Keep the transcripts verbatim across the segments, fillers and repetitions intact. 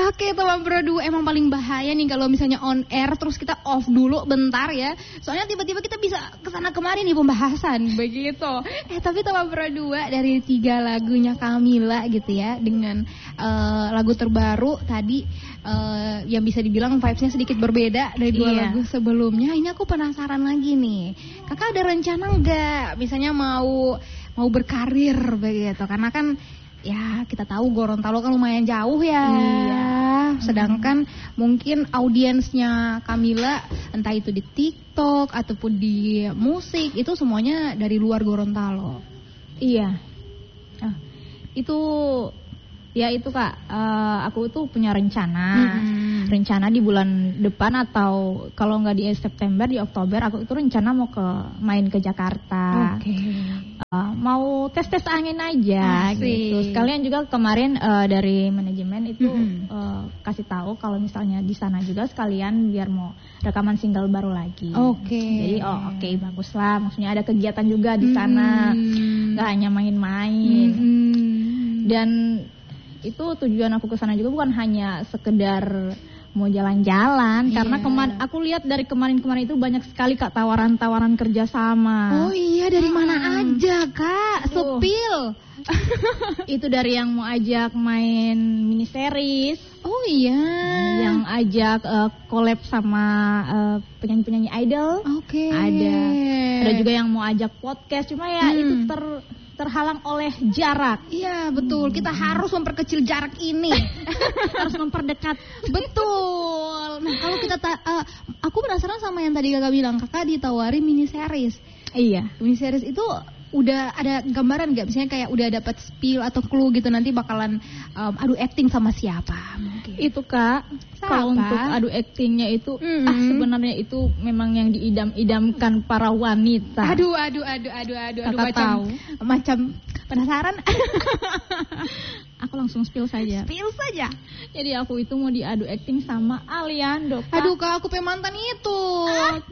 Oke, teman berdua emang paling bahaya nih kalau misalnya on air terus kita off dulu bentar ya. Soalnya tiba-tiba kita bisa kesana kemari nih pembahasan begitu. Eh tapi teman berdua dari tiga lagunya Camila gitu ya dengan uh, lagu terbaru tadi uh, yang bisa dibilang vibes-nya sedikit berbeda dari dua iya. lagu sebelumnya. Ini aku penasaran lagi nih. Kakak ada rencana nggak misalnya mau mau berkarir begitu? Karena kan ya kita tahu Gorontalo kan lumayan jauh ya. Iya. Sedangkan hmm. mungkin audiensnya Camila entah itu di TikTok ataupun di musik itu semuanya dari luar Gorontalo. Iya. Ah, itu ya itu Kak, uh, aku tuh punya rencana. Hmm. Rencana di bulan depan atau kalau nggak di September, di Oktober aku itu rencana mau ke main ke Jakarta. Oke. Okay. Uh, mau tes-tes angin aja. Asik. Gitu. Sekalian juga kemarin uh, dari manajemen itu mm-hmm. uh, kasih tahu kalau misalnya di sana juga sekalian biar mau rekaman single baru lagi. Oke. Okay. Jadi oh oke okay, bagus lah. Maksudnya ada kegiatan juga di sana, mm-hmm. nggak hanya main-main. Mm-hmm. Dan itu tujuan aku ke sana juga bukan hanya sekedar mau jalan-jalan, yeah. karena kemarin aku lihat dari kemarin-kemarin itu banyak sekali Kak tawaran-tawaran kerjasama. Oh iya, dari hmm. mana aja Kak? Oh. Sepil. Itu dari yang mau ajak main mini series. Oh iya. Yang ajak uh, collab sama uh, penyanyi-penyanyi idol. Oke. Okay. Ada. Ada juga yang mau ajak podcast, cuma ya hmm. itu ter terhalang oleh jarak. Iya betul, kita harus memperkecil jarak ini. Harus memperdekat. Betul. Nah kalau kita ta- uh, aku penasaran sama yang tadi kakak bilang, kakak ditawari mini series. Iya. Mini series itu udah ada gambaran nggak? Misalnya kayak udah dapat spill atau clue gitu nanti bakalan um, adu acting sama siapa? Mungkin. Itu Kak. Kalau untuk adu actingnya itu mm-hmm. ah sebenarnya itu memang yang diidam-idamkan para wanita. Aduh aduh aduh aduh aduh aduh macam tahu. macam penasaran. Aku langsung spill saja. Spill saja. Jadi aku itu mau diadu acting sama Aliando. Kak. Aduh Kak, aku pengen mantan itu. Ah.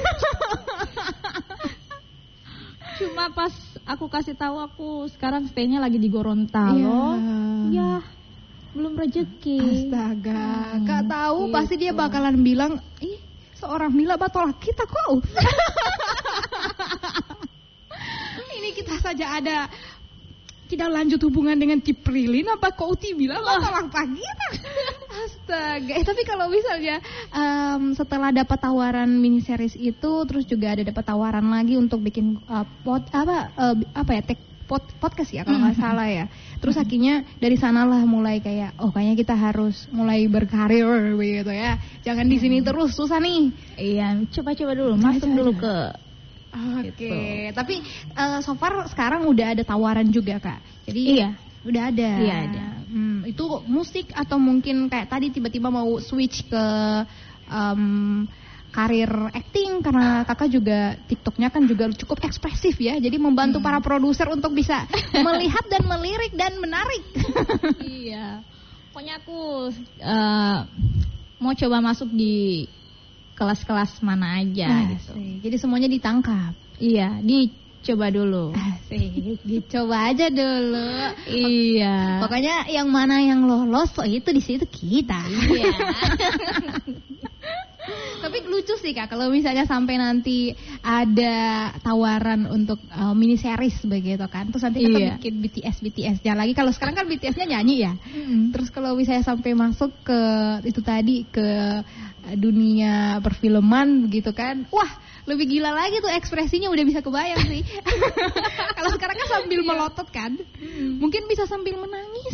Cuma pas aku kasih tahu aku sekarang stay-nya lagi di Gorontalo. Ya, belum rezeki. Astaga, hmm, Kak tahu gitu. Pasti dia bakalan bilang, "Ih, seorang Mila batolak kita kok." Ini kita saja ada tidak lanjut hubungan dengan Ciprilin apa kau ti bilang batolak pagi kita. Astaga. Eh tapi kalau misalnya um, setelah dapat tawaran mini series itu terus juga ada dapat tawaran lagi untuk bikin uh, pod apa uh, apa ya tek pod, podcast ya kalau nggak salah ya. Terus akhirnya dari sanalah mulai kayak oh kayaknya kita harus mulai berkarir begitu ya. Jangan di sini terus susah nih. Iya, coba-coba dulu masuk dulu ke Oke, okay. Gitu. Tapi uh, so far sekarang udah ada tawaran juga Kak. Jadi iya, udah ada. Iya ada. Hmm, itu musik atau mungkin kayak tadi tiba-tiba mau switch ke um, karir acting karena kakak juga TikToknya kan juga cukup ekspresif ya. Jadi membantu hmm. para produser untuk bisa melihat dan melirik dan menarik. Iya. Pokoknya aku uh, mau coba masuk di kelas-kelas mana aja nah, gitu. Sih. Jadi semuanya ditangkap. Iya, dicoba dulu. Asik, dicoba aja dulu. Iya. Pokoknya yang mana yang lolos, oh itu di situ kita. Iya. Tapi lucu sih Kak, kalau misalnya sampai nanti ada tawaran untuk uh, mini series begitu kan, terus nanti kita iya. bikin B T S B T S-nya lagi. Kalau sekarang kan B T S-nya nyanyi ya. Mm-hmm. Terus kalau misalnya sampai masuk ke itu tadi ke dunia perfilman begitu kan, wah lebih gila lagi tuh ekspresinya udah bisa kebayang sih. Kalau sekarang kan sambil iya. melotot kan, mm. mungkin bisa sambil menangis.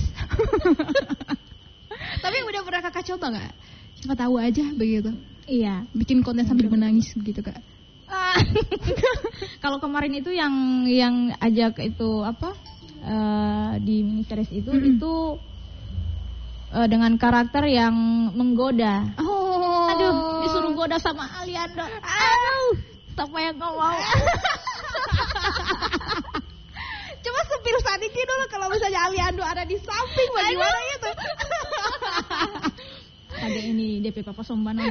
Tapi udah pernah kakak coba nggak? Siapa tahu aja begitu. Iya, bikin konten sambil menangis begitu Kak. Kalau kemarin itu yang yang ajak itu apa uh, di mini series itu mm-hmm. itu uh, dengan karakter yang menggoda. Oh, aduh, disuruh goda sama Aliando. Aduh, siapa yang kau mau? Coba sepil sadiki dulu kalau misalnya Aliando ada di samping bagaimana itu. Ada ini D P Papa Sombana.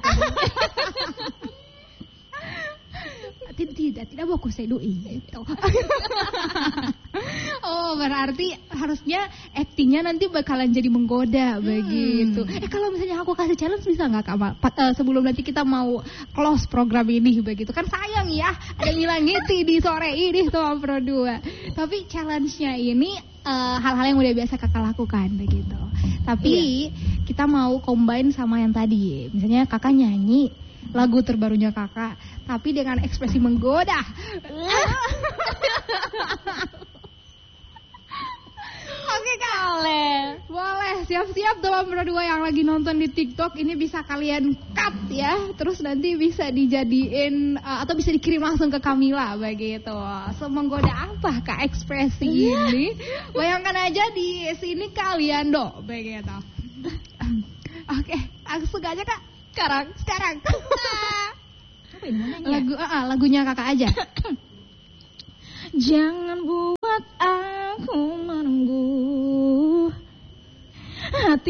Tidak, tidak, tidak mau saya doi itu. Oh, berarti harusnya actingnya nanti bakalan jadi menggoda hmm. begitu. Eh kalau misalnya aku kasih challenge bisa nggak Kak? Uh, sebelum nanti kita mau close program ini begitu. Kan sayang ya ada Mila Ngiti di sore ini tuh Pro dua. Tapi challenge-nya ini uh, hal-hal yang udah biasa Kakak lakukan begitu. Tapi iya. kita mau combine sama yang tadi. Misalnya Kakak nyanyi lagu terbarunya Kakak, tapi dengan ekspresi menggoda. Oke Kak, boleh, boleh. Siap-siap teman berdua yang lagi nonton di TikTok ini bisa kalian cut ya, terus nanti bisa dijadiin uh, atau bisa dikirim langsung ke Kamila begitu. So menggoda apa Kak ekspresi ini? Bayangkan aja di sini kalian dong begitu. Oke, langsung aja Kak. Sekarang, sekarang. Apa ini lagu, uh, lagunya Kakak aja. Jangan buat aku menunggu hati